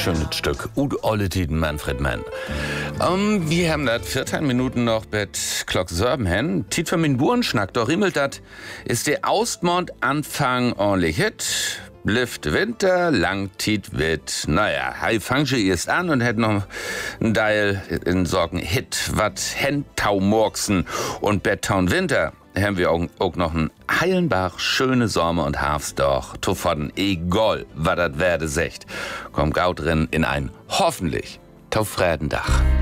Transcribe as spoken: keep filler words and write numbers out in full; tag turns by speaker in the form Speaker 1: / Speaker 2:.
Speaker 1: schönes Stück. Ud olle Tiden Manfred Mann. Um, wir haben das vierzehn Minuten noch bet Glock Sörben hen. Tiet für min Burenschnack, doch rimmelt dat ist der Austmond Anfang ordentlich hit. Blift Winter, lang tiet wit. Naja, hei fangt erst an und hätt noch ein Teil in Sorgen Hit, wat hen Taumorksen und Bettaun Winter. Haben wir auch, auch noch ein Heilenbach, schöne Sommer und Hafsdoch. Tofodden, egal, wat dat werde secht. Komm gaut drin in ein hoffentlich taufräden Dach.